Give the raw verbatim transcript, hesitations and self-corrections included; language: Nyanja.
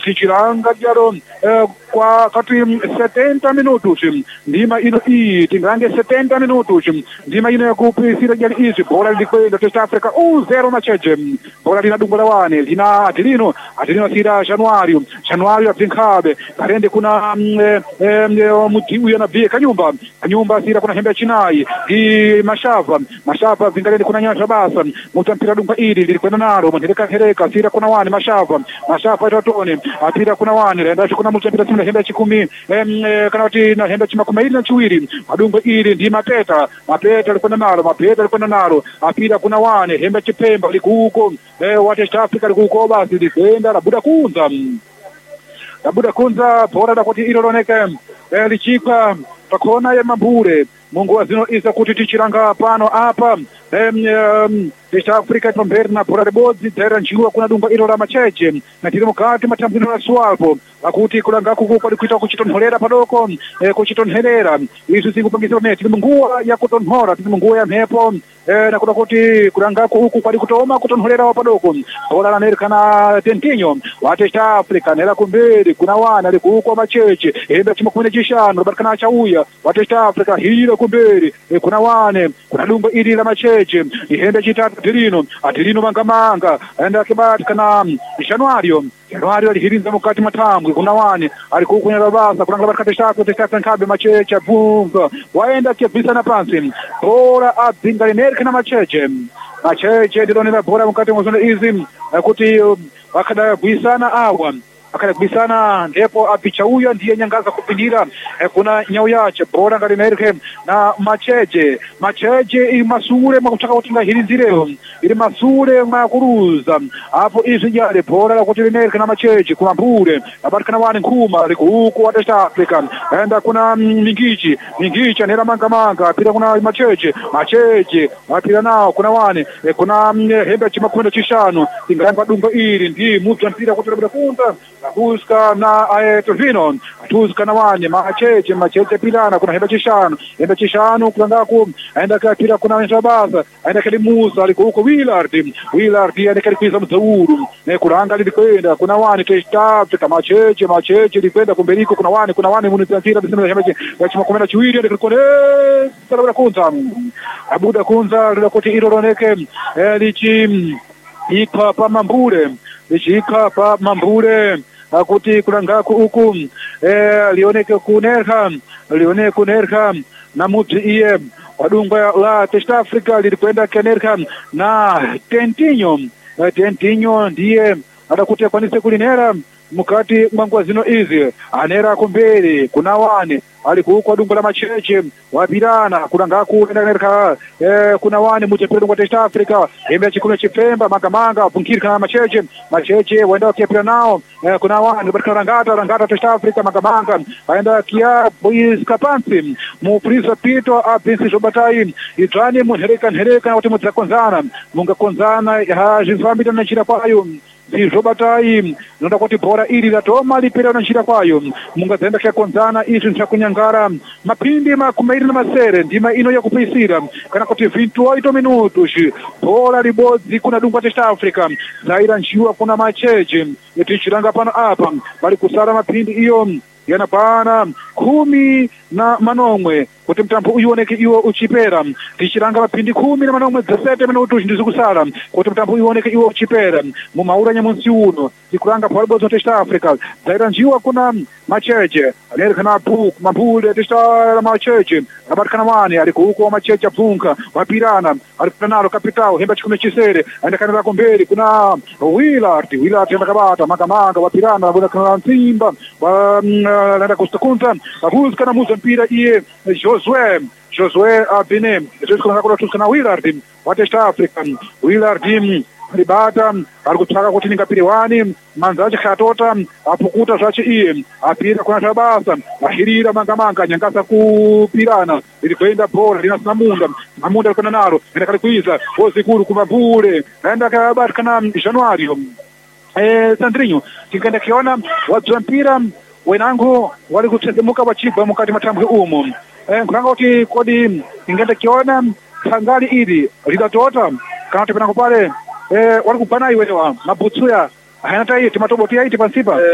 tichilanga jaro kwa kati setenta minutos ndima ino i tingange setenta minutos ndima ino yakupisira jali izi bola likwenda Test Africa one zero macheche bola lina dungo la wane lina atilino atilino sira Januario Januario atinkabe karende kuna mutimu yana bie kanyumba kanyumba sira kuna hembe chinai di mashava mashava vingalende kuna nyasha basa mutampira dunga ili likwenda naro mwandeleka hereka sira kuna wane mashava mashava tatone apira kuna wane renda kuna mutampira sira hembe chikumi kanati na hembe chimakumi na chiwiri madungo ili ndi mapeta mapeta likwenda naro mapeta likwenda naro apira kuna wane hembe chipemba likuko wa Test Africa likuko basi likwenda la buda kunza la buda kunza bora da kuti iloloneka lichika pakona ya mambure mungu wazino isa kuti tichiranga pano apa Test Africa itomberi na bora rebozi tera njiwa kuna dunga ilo la macheche na tiri mukati matambino na swalpo akuti kulanga kukupa likuita kuchitonholera padoko kuchitonhelera isu sikupangisa pamene tiri munguwa ya kutonhora tiri munguwa ya mhepo na kuda kuti kulanga kuku kwali kutoma kutonholera wapadoko bola la Amerikana tentinyo wa Test Africa nera kumberi kuna wana likuko macheche hembe chimakumi chishano barikana chauya wa Test Africa hilo kumberi kuna wane kuna dunga ili la macheche ihembe chitatu atilino atilino mangamanga enda kibati kana Januario Januario alihirinza mukati matambwe kuna wane alikukunya labasa kuna ngabaka Test Africa Test Africa nkabe macheche bunga waenda kibisa na pansi bora abinga Amerika na macheche macheche ndilonera bora mukati mwazono izi kuti wakada kuisana awa akada kubisana ndipo apicha uyo ndiye nyangaza kupindira kuna nyau yache bora ngari Amerika na macheche macheche imasure makutaka kutinga hirinzireo ili masure makuruza hapo izi jale bora kuti Amerika na macheche kuna mbure abarikana wane nkuma liko huko wa Test Africa enda kuna mingichi mingichi anera manga manga pira kuna macheche macheche apira nao kuna wane kuna hembe chimakumi chishano ingamba dungo ili ndi mutu mpira kuti labda kunta Tuska na Tovino tuska na wane macheche macheche pilana kuna hembe chishano hembe chishano kulangaku aenda kapira kuna Nshabaza aenda kali Musa aliko huko Willard Willard aenda kali kuiza mzauru ne kulanga likwenda kuna wane Test Africa macheche macheche likwenda kumberiko kuna wane kuna wane munitantira bisema hembe chimakumi na chiwiri aenda kone salabra kunza abuda kunza lokoti iloloneke lichi ikha pa mambure lichi ikha pa mambure akuti kulangaku huku eh lioneke kunerha lioneke kunerha na muti iye wadunga la Test Africa lilikwenda kenerha na tentinyo tentinyo ndiye adakutia kwanise kulinera mukati mwangu zino izi anera kumberi kuna wane alikuwa dungo la macheche wapirana kulangaku kenerha eh kuna wane mutepelo kwa Test Africa hembe chikuna chipemba makamanga punkirika na macheche macheche waenda kiapira nao eh, kuna wane barika rangata rangata Test Africa makamanga aenda kia boys kapansi mu prisa pito a Prince Jobatai itani muhereka hereka wote mutakonzana munga konzana ya jizambita na chira kwayo Jobatai nonda kuti bora ili la toma lipira na nchira kwayo munga zaenda kia konzana isu nchakunyangara mapindi makumairi na masere ndima ino ya kupisira kana kuti vintuoito minutos bora libozi kuna dunga Test Africa zaira nchiwa kuna macheche yetichiranga pano apa bali kusara mapindi iyo yanapana kumi na manomwe kuti mtambo uioneke iwo uchipera tichiranga mapindi kumi na manomwe zasete minutos ndizikusala kuti mtambo uioneke iwo uchipera mu maura nyamunsi uno tikuranga palibo za Test Africa zaira njiwa kuna macheche Amerika na pu mambule Test macheche abarikana wane aliko huko macheche punka wapirana alikanalo kapitao hemba chikume chisere aenda kanala komberi kuna Willard Willard enda kabata makamanga wapirana bona kana Simba nenda kustakunta akuzika na muza mpira iye Josue Josue abine Josue kana kuna tuskana Willard wa Test Africa Willard libata alikutaka kuti ningapiriwani manzaje khatota apukuta zvache iye apira kuna Tabasa ahirira mangamanga nyangasa kupirana ilikwenda bora lina samunda samunda alikona nalo enda kali kuiza ozikuru kumabule enda kabati kana Januario eh Sandrinho kingenda kiona watu mpira wenangu wali kutezemuka wachibwa mukati matambwe umo eh kulanga kuti kodi ingenda kiona sangali ili lidatota kana tepana kupale eh wali kupana iwewa mabutsuya hayana tai timatobotia iti pansipa